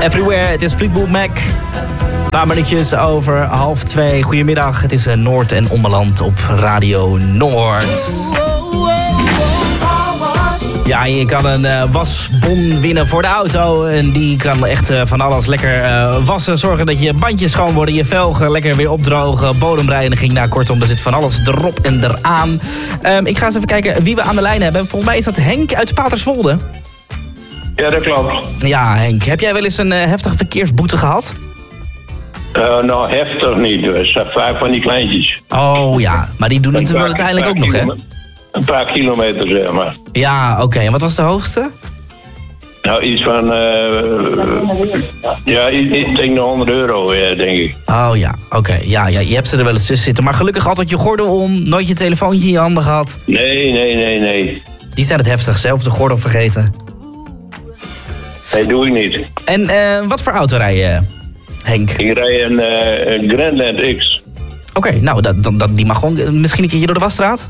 Everywhere, het is Fleetwood Mac. Een paar minuutjes over 1:30. Goedemiddag, het is Noord en Ommeland op Radio Noord. Ja, je kan een wasbon winnen voor de auto. En die kan echt van alles lekker wassen. Zorgen dat je bandjes schoon worden, je velgen lekker weer opdrogen. Bodemreiniging, nou kortom, er zit van alles erop en eraan. Ik ga eens even kijken wie we aan de lijn hebben. Volgens mij is dat Henk uit Paterswolde. Ja, dat klopt. Ja, Henk. Heb jij wel eens een heftige verkeersboete gehad? Nou, heftig niet. Dus vaak van die kleintjes. Oh ja, maar die doen het wel uiteindelijk ook nog, hè? Een paar kilometer, zeg maar. Ja, oké. En wat was de hoogste? Nou, iets van... iets tegen de €100, denk ik. Oh ja, oké. Ja, je hebt ze er wel eens tussen zitten. Maar gelukkig altijd je gordel om. Nooit je telefoontje in je handen gehad. Nee. Die zijn het heftig. Zelf de gordel vergeten. Nee, doe ik niet. En wat voor auto rij je, Henk? Ik rij een Grandland X. Oké, nou, die mag gewoon misschien een keertje door de wasstraat?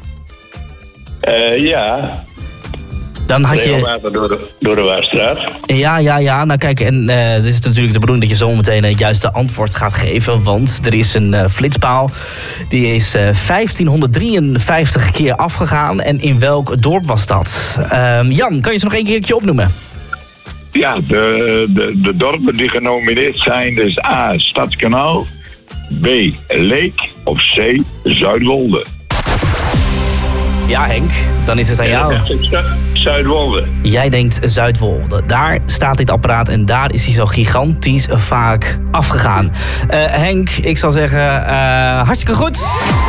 Ja. Dan had je... Regelmatig door de Wasstraat. Ja. Nou kijk, en het is natuurlijk de bedoeling dat je zo meteen het juiste antwoord gaat geven. Want er is een flitspaal. Die is 1553 keer afgegaan. En in welk dorp was dat? Jan, kan je ze nog één keertje opnoemen? Ja, de dorpen die genomineerd zijn is A, Stadskanaal, B, Leek of C, Zuidwolde. Ja, Henk, dan is het aan jou. Zuidwolde. Jij denkt Zuidwolde. Daar staat dit apparaat en daar is hij zo gigantisch vaak afgegaan. Henk, ik zal zeggen, hartstikke goed.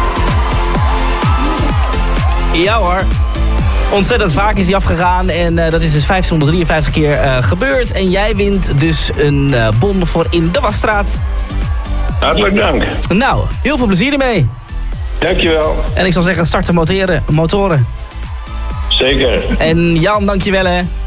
Ja hoor. Ontzettend vaak is hij afgegaan en dat is dus 1553 keer gebeurd. En jij wint dus een bon voor in de wasstraat. Hartelijk dank. Nou, heel veel plezier ermee. Dankjewel. En ik zal zeggen, start de motoren. Zeker. En Jan, dankjewel hè.